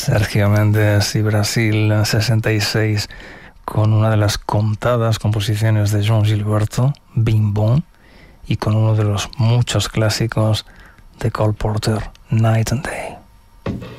Sergio Méndez y Brasil 66, con una de las contadas composiciones de João Gilberto, Bing Bom, y con uno de los muchos clásicos de Cole Porter, Night and Day.